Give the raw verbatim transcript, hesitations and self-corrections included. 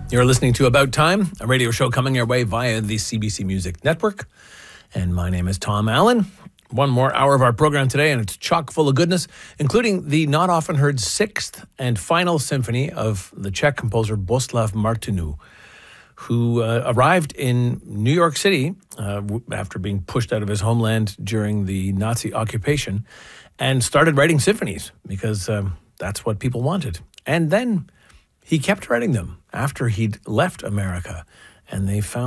You're listening to About Time, a radio show coming your way via the C B C Music Network. And my name is Tom Allen. One more hour of our program today, and it's chock full of goodness, including the not often heard sixth and final symphony of the Czech composer Bohuslav Martinů, who uh, arrived in New York City uh, after being pushed out of his homeland during the Nazi occupation and started writing symphonies because um, that's what people wanted. And then he kept writing them after he'd left America, and they found